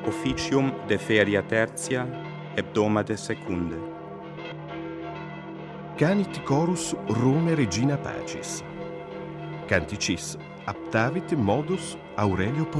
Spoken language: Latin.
Officium de feria tertia, hebdomade secunde. Canit chorus Rome Regina Pacis. Canticis aptavit modus Aurelio